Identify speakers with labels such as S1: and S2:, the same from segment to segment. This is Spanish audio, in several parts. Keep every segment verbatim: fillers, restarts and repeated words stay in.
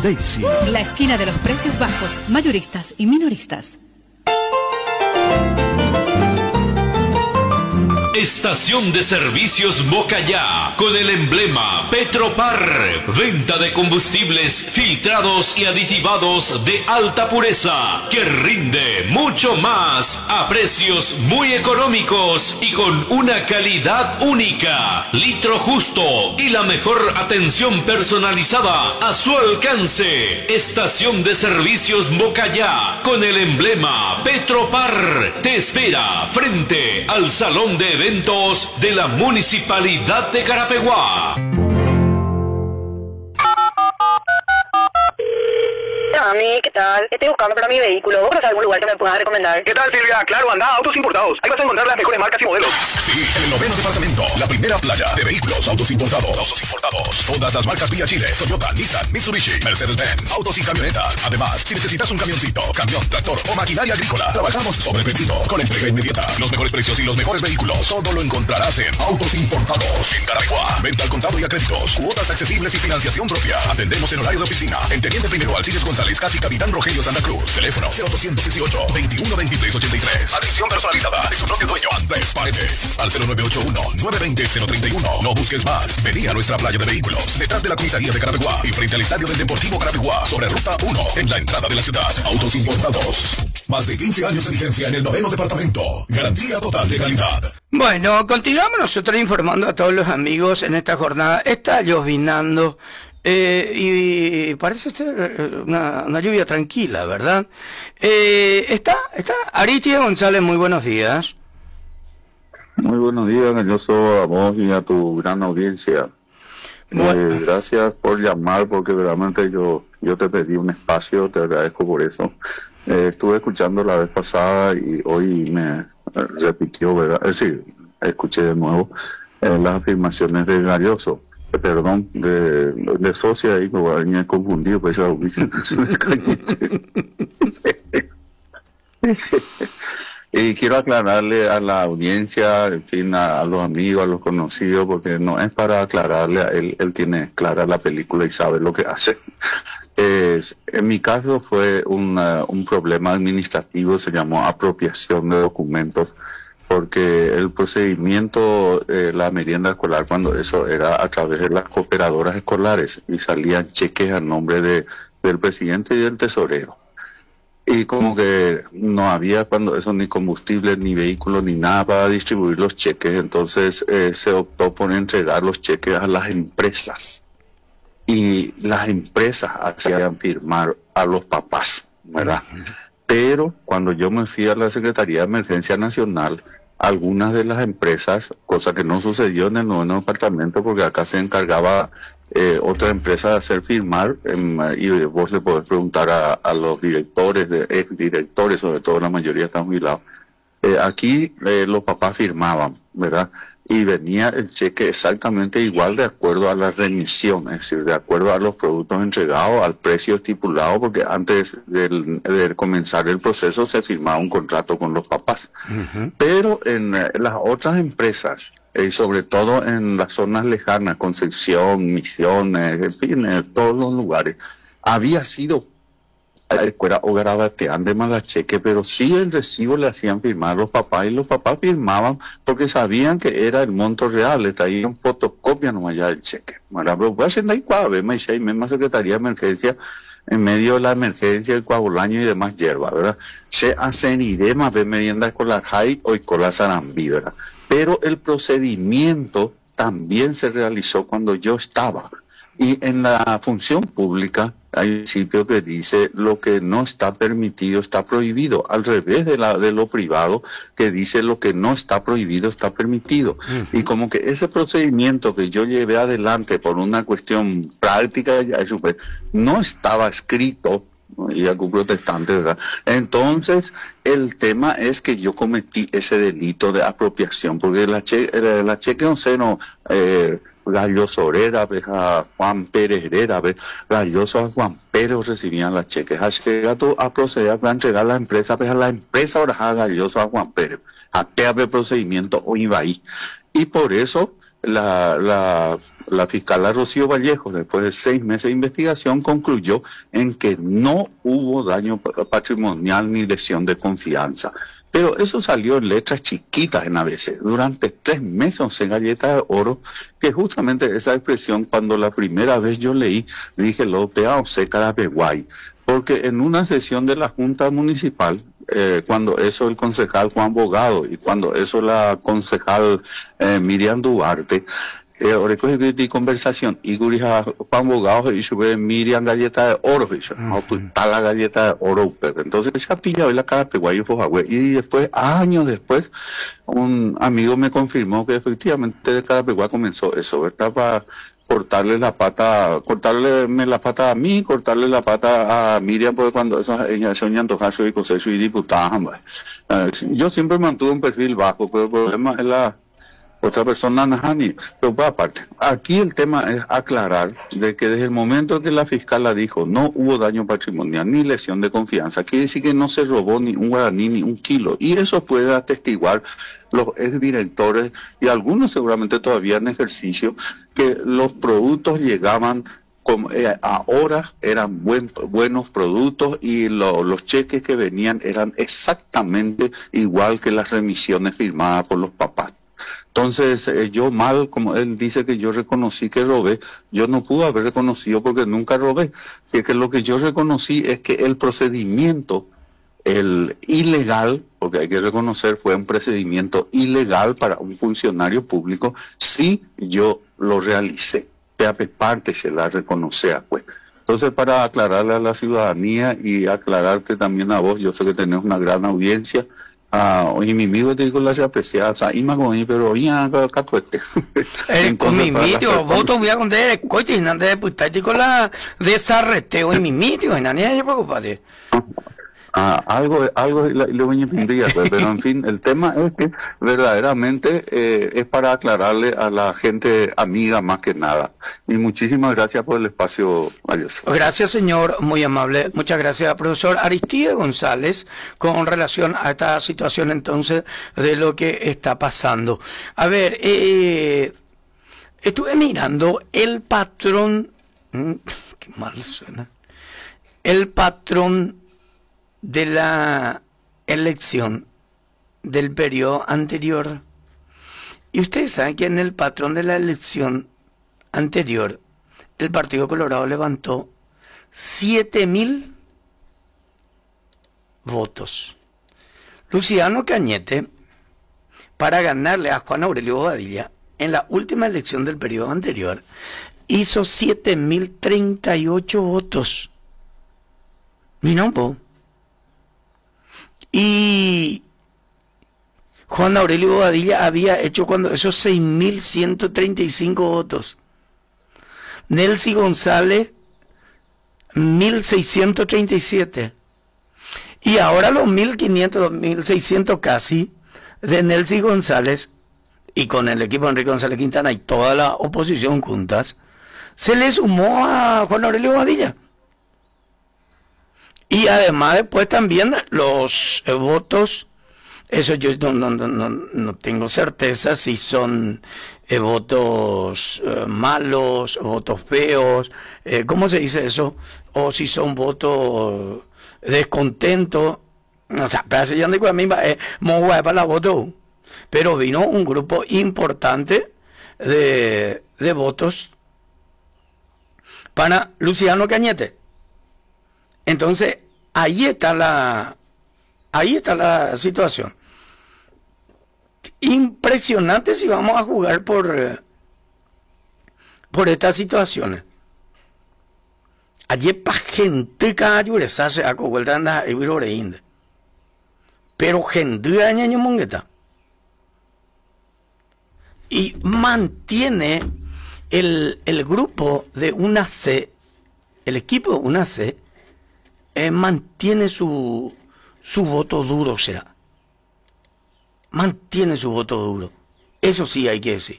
S1: Daisy.
S2: La esquina de los precios bajos, mayoristas y minoristas.
S3: Estación de Servicios Mocayá, con el emblema Petropar. Venta de combustibles filtrados y aditivados de alta pureza, que rinde mucho más a precios muy económicos y con una calidad única. Litro justo y la mejor atención personalizada a su alcance. Estación de Servicios Mocayá, con el emblema Petropar. Te espera frente al Salón de Eventos de la Municipalidad de Carapeguá.
S4: Mami, ¿qué tal? Estoy buscando para mi vehículo. ¿Vos conoces algún lugar que me puedas recomendar?
S5: ¿Qué tal, Silvia? Claro, anda, Autos Importados. Ahí vas a encontrar las mejores marcas y modelos.
S6: Sí, en el noveno departamento, la primera playa de vehículos autos importados. Autos importados. Todas las marcas Vía Chile, Toyota, Nissan, Mitsubishi, Mercedes-Benz, autos y camionetas. Además, si necesitas un camioncito, camión, tractor o maquinaria agrícola, trabajamos sobre pedido, con entrega inmediata. Los mejores precios y los mejores vehículos, todo lo encontrarás en Autos Importados. En Carapeguá, venta al contado y a créditos, cuotas accesibles y financiación propia. Atendemos en horario de oficina. En Teniente Primero Alcides González, casi Capitán Rogelio Santa Cruz. Teléfono cero ochocientos dieciocho, veintiuno, veintitrés, ochenta y tres. Atención personalizada de su propio dueño, Andrés Paredes. Al cero nueve ocho uno, nueve dos cero, cero tres uno. No busques más. Vení a nuestra playa de vehículos, detrás de la comisaría de Carapeguá y frente al estadio del Deportivo Carapeguá, sobre Ruta uno, en la entrada de la ciudad. Autos Importados. Más de quince años de vigencia en el noveno departamento. Garantía total de calidad.
S7: Bueno, continuamos nosotros informando a todos los amigos en esta jornada. Está llovinando. Eh, y parece ser una, una lluvia tranquila, ¿verdad? Eh, está, está Aristides González, muy buenos días.
S8: Muy buenos días, Galloso, a vos y a tu gran audiencia. Bueno. Eh, gracias por llamar, porque realmente yo, yo te pedí un espacio, te agradezco por eso. Eh, estuve escuchando la vez pasada y hoy me repitió, ¿verdad? Es decir, escuché de nuevo eh, las afirmaciones de Galloso. Perdón, de, de socia ahí, me he confundido, pues esa Y quiero aclararle a la audiencia, en fin, a, a los amigos, a los conocidos, porque no es para aclararle a él, él tiene clara la película y sabe lo que hace. Es, en mi caso fue una, un problema administrativo, se llamó apropiación de documentos, porque el procedimiento, eh, la merienda escolar, cuando eso era a través de las cooperadoras escolares y salían cheques a nombre de, del presidente y del tesorero. Y como que no había cuando eso ni combustible, ni vehículos, ni nada para distribuir los cheques, entonces eh, se optó por entregar los cheques a las empresas. Y las empresas hacían firmar a los papás, ¿verdad? Pero cuando yo me fui a la Secretaría de Emergencia Nacional, algunas de las empresas, cosa que no sucedió en el noveno departamento, porque acá se encargaba eh, otra empresa de hacer firmar, eh, y vos le podés preguntar a, a los directores, de, ex directores, sobre todo la mayoría están jubilados. Eh, aquí eh, los papás firmaban, ¿verdad? Y venía el cheque exactamente igual de acuerdo a la remisión, es decir, de acuerdo a los productos entregados, al precio estipulado, porque antes del, de comenzar el proceso se firmaba un contrato con los papás. Uh-huh. Pero en, en las otras empresas, y eh, sobre todo en las zonas lejanas, Concepción, Misiones, en fin, en todos los lugares, había sido a la escuela o garabatean de malacheque, pero sí el recibo le hacían firmar a los papás y los papás firmaban porque sabían que era el monto real, le traían fotocopia nomás ya del cheque. Bueno, pero voy a hacer ahí cuave, me dice, misma Secretaría de Emergencia, en medio de la emergencia, el coagulaño y demás hierba, ¿verdad? Se hacen y demás de merienda escolar high o escolar Sarambí, ¿verdad? Pero el procedimiento también se realizó cuando yo estaba. Y en la función pública hay un principio que dice lo que no está permitido está prohibido, al revés de, la, de lo privado, que dice lo que no está prohibido está permitido. Uh-huh. Y como que ese procedimiento que yo llevé adelante por una cuestión práctica, ya es super, no estaba escrito, y algún protestante, ¿verdad? Entonces, el tema es que yo cometí ese delito de apropiación, porque la, che, la cheque onceno... Eh, Galloso Herrera, a Juan Pérez Herrera, Galloso a Juan Pérez recibían las cheques. Ha llegado a proceder a entregar a la empresa, a la empresa ahora a Galloso a Juan Pérez. A qué procedimiento o iba ahí. Y por eso la, la, la fiscal Rocío Vallejo, después de seis meses de investigación, concluyó en que no hubo daño patrimonial ni lesión de confianza. Pero eso salió en letras chiquitas en A B C. Durante tres meses en Galleta de Oro, que justamente esa expresión, cuando la primera vez yo leí, dije, lo pea se carapeguay. Porque en una sesión de la Junta Municipal, eh, cuando eso el concejal Juan Bogado y cuando eso la concejal eh, Miriam Duarte, Eh, ahora que conversación y gurija Juan Bogado y sube Miriam Galleta de Oro, no, pues está la Galleta de Oro, pero entonces ya pilla la cara peguayo y después, años después, un amigo me confirmó que efectivamente de Carapeguá comenzó eso, ¿verdad? Para cortarle la pata, cortarle la pata a mí, cortarle la pata a Miriam, porque cuando eso ella soñan tojazo y cosecho y diputada, uh, yo siempre mantuve un perfil bajo, pero el problema es la otra persona, Nahani. Pero por aparte, aquí el tema es aclarar de que desde el momento que la fiscal la dijo, no hubo daño patrimonial ni lesión de confianza, quiere decir que no se robó ni un guaraní ni un kilo. Y eso puede atestiguar los exdirectores y algunos seguramente todavía en ejercicio, que los productos llegaban como, eh, ahora eran buen, buenos productos y lo, los cheques que venían eran exactamente igual que las remisiones firmadas por los papás. Entonces, eh, yo mal, como él dice que yo reconocí que robé, yo no pude haber reconocido porque nunca robé. Así que lo que yo reconocí es que el procedimiento, el ilegal, porque hay que reconocer, fue un procedimiento ilegal para un funcionario público, sí yo lo realicé. De parte se la reconoce, pues. Entonces, para aclararle a la ciudadanía y aclararte también a vos, yo sé que tenés una gran audiencia. Ah, oye, mi amigo te digo las apreciadas, y más con pero oye, acá tuete.
S7: Con mi mitio, voto voy a contar el coche y nada de putático la desarreteo en mi mitio, y nadie se preocupate.
S8: Ah, algo, algo le voy a pedir, pero en fin, el tema es que verdaderamente eh, es para aclararle a la gente amiga más que nada. Y muchísimas gracias por el espacio, Adiós.
S7: Gracias, señor, muy amable. Muchas gracias, profesor Aristide González, con relación a esta situación entonces de lo que está pasando. A ver, eh, estuve mirando el patrón, qué mal suena, el patrón de la elección del periodo anterior. Y ustedes saben que en el patrón de la elección anterior, el Partido Colorado levantó siete mil votos. Luciano Cañete, para ganarle a Juan Aurelio Bobadilla, en la última elección del periodo anterior, hizo siete mil treinta y ocho votos. Mira un poco. Y Juan Aurelio Bobadilla había hecho cuando esos seis mil ciento treinta y cinco votos. Nelcy González, mil seiscientos treinta y siete. Y ahora los mil quinientos, mil seiscientos casi de Nelcy González, y con el equipo de Enrique González Quintana y toda la oposición juntas, se le sumó a Juan Aurelio Bobadilla. Y además después también los eh, votos, eso yo no, no, no, no tengo certeza si son eh, votos eh, malos, votos feos, eh, ¿cómo se dice eso? O si son votos descontentos. O sea, para ya no mí eh, para la voto. Pero vino un grupo importante de, de votos para Luciano Cañete. Entonces, ahí está la, ahí está la situación. Impresionante si vamos a jugar por, por estas situaciones. Allí pa gente cada yuresa se ha vuelta anda a vivir. Pero gente año mongueta. Y mantiene el, el grupo de una C, el equipo de una C, Eh, mantiene su, su voto duro, o sea, mantiene su voto duro, eso sí hay que decir,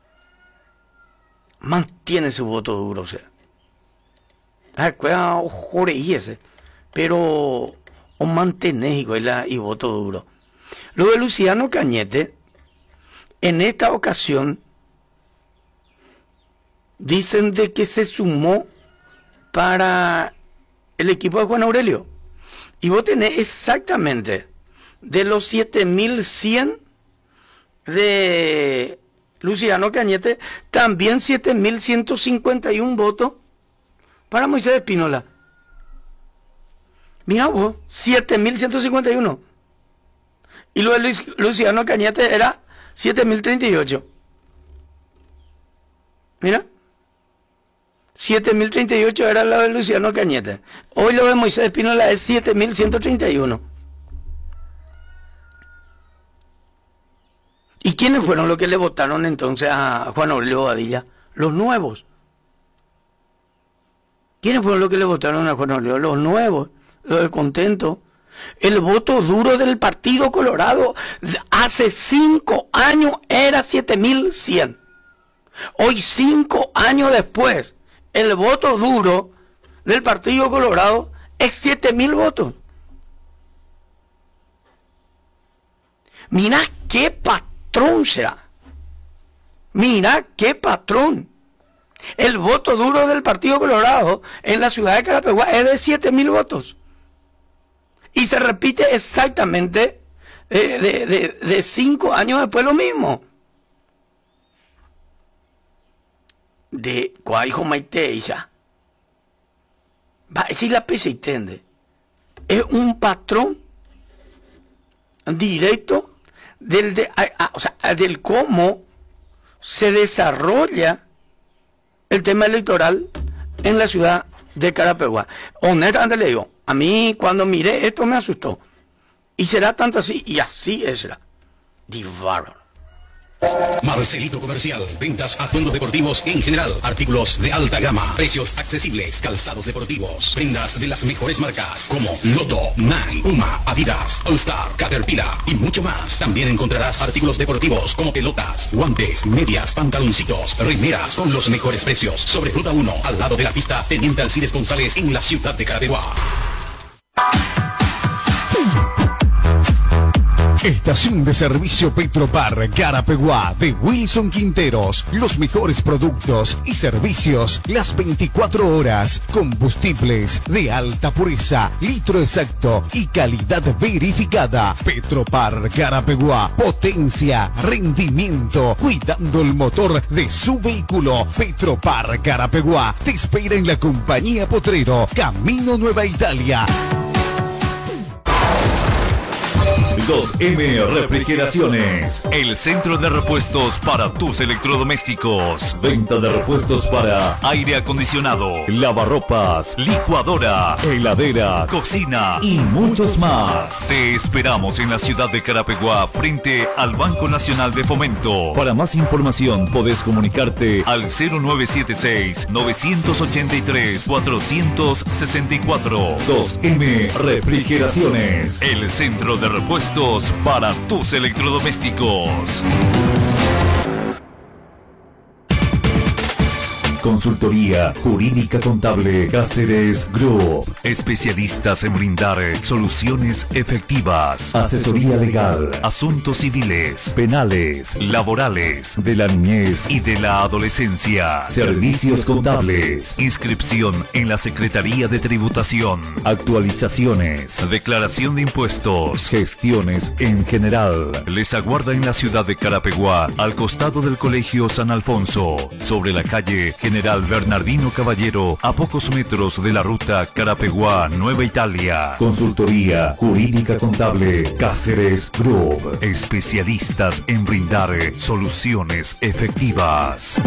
S7: mantiene su voto duro, o sea, pero o mantenés y voto duro. Lo de Luciano Cañete, en esta ocasión, dicen de que se sumó para el equipo de Juan Aurelio. Y vos tenés exactamente de los siete mil cien de Luciano Cañete, también siete mil ciento cincuenta y uno votos para Moisés Espínola. Mira vos, siete mil ciento cincuenta y uno. Y lo de Luis, Luciano Cañete era siete mil treinta y ocho. Mira. siete mil treinta y ocho era lo de Luciano Cañete. Hoy lo de Moisés Espínola es siete mil ciento treinta y uno. ¿Y quiénes fueron los que le votaron entonces a Juan Aurelio Bobadilla? Los nuevos. ¿Quiénes fueron los que le votaron a Juan Aurelio? Los nuevos, los de contento. El voto duro del Partido Colorado hace cinco años era siete mil cien. Hoy, cinco años después, el voto duro del Partido Colorado es siete mil votos. Mira qué patrón será. Mira qué patrón. El voto duro del Partido Colorado en la ciudad de Carapeguá es de siete mil votos. Y se repite exactamente eh, de, de, de cinco años después lo mismo. De Cuaijo Maiteiza. Va a decir la P C I Tende. Es un patrón directo del, de, a, a, o sea, del cómo se desarrolla el tema electoral en la ciudad de Carapeguá. Honestamente le digo, a mí cuando miré esto me asustó. Y será tanto así, y así es. Divaron.
S1: Marcelito Comercial, ventas atuendos deportivos en general, artículos de alta gama, precios accesibles, calzados deportivos, prendas de las mejores marcas como Lotto, Nike, Puma, Adidas, All Star, Caterpillar y mucho más. También encontrarás artículos deportivos como pelotas, guantes, medias, pantaloncitos, remeras con los mejores precios. Sobre Ruta uno, al lado de la pista Teniente Alcides González en la ciudad de Carapeguá.
S9: Estación de servicio Petropar Carapeguá de Wilson Quinteros. Los mejores productos y servicios las veinticuatro horas. Combustibles de alta pureza, litro exacto y calidad verificada. Petropar Carapeguá. Potencia, rendimiento, cuidando el motor de su vehículo. Petropar Carapeguá te espera en la compañía Potrero, Camino Nueva Italia.
S3: dos eme Refrigeraciones, el centro de repuestos para tus electrodomésticos. Venta de repuestos para aire acondicionado, lavarropas, licuadora, heladera, cocina y muchos más. Te esperamos en la ciudad de Carapeguá, frente al Banco Nacional de Fomento. Para más información podés comunicarte al cero nueve siete seis, nueve ocho tres, cuatro seis cuatro. dos eme Refrigeraciones, el centro de repuestos para tus electrodomésticos. Consultoría Jurídica Contable Cáceres Group. Especialistas en brindar soluciones efectivas. Asesoría legal, asuntos civiles, penales, laborales, de la niñez y de la adolescencia. Servicios contables. Inscripción en la Secretaría de Tributación. Actualizaciones, declaración de impuestos, gestiones en general. Les aguarda en la ciudad de Carapeguá, al costado del Colegio San Alfonso, sobre la calle General Bernardino Caballero, a pocos metros de la ruta Carapeguá Nueva Italia. Consultoría Jurídica Contable Cáceres Group. Especialistas en brindar soluciones efectivas.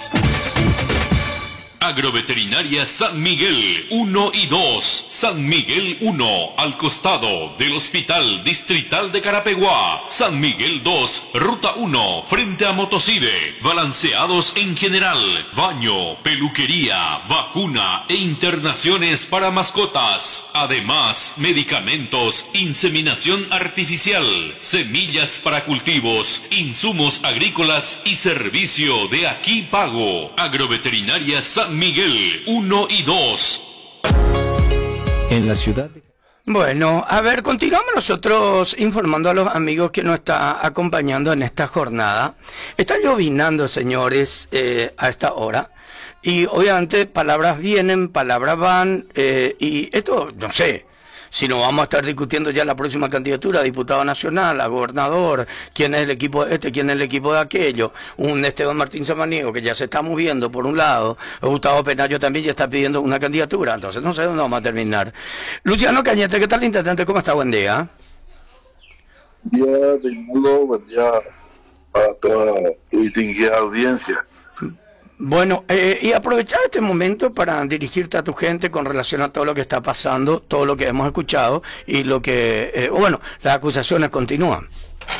S3: Agroveterinaria San Miguel uno y dos. San Miguel uno, al costado del Hospital Distrital de Carapeguá. San Miguel dos, Ruta uno, frente a Motocide. Balanceados en general, baño, peluquería, vacuna e internaciones para mascotas. Además, medicamentos, inseminación artificial, semillas para cultivos, insumos agrícolas y servicio de aquí pago. Agroveterinaria San Miguel uno y dos.
S7: En la ciudad de... Bueno, a ver, continuamos nosotros informando a los amigos que nos está acompañando en esta jornada. Está llovinando, señores, eh, a esta hora. y obviamente palabras vienen, palabras van, eh, y esto, no sé, si no vamos a estar discutiendo ya la próxima candidatura a diputado nacional, a gobernador, quién es el equipo de este, quién es el equipo de aquello, un Esteban Martín Samaniego que ya se está moviendo por un lado, Gustavo Penayo también ya está pidiendo una candidatura, entonces no sé dónde vamos a terminar. Luciano Cañete, ¿qué tal, intendente? ¿Cómo está? Buen día.
S10: Buen día, Reinaldo, buen día para toda tu distinguida audiencia.
S7: Bueno, eh, y aprovechar este momento para dirigirte a tu gente con relación a todo lo que está pasando, todo lo que hemos escuchado y lo que, eh, bueno, las acusaciones continúan.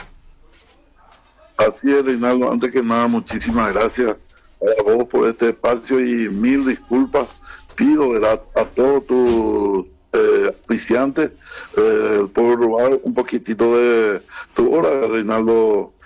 S10: Así es, Reinaldo, antes que nada, muchísimas gracias a vos por este espacio y mil disculpas pido, ¿verdad?, a todos tus eh, auspiciantes eh, por robar un poquitito de tu hora, Reinaldo.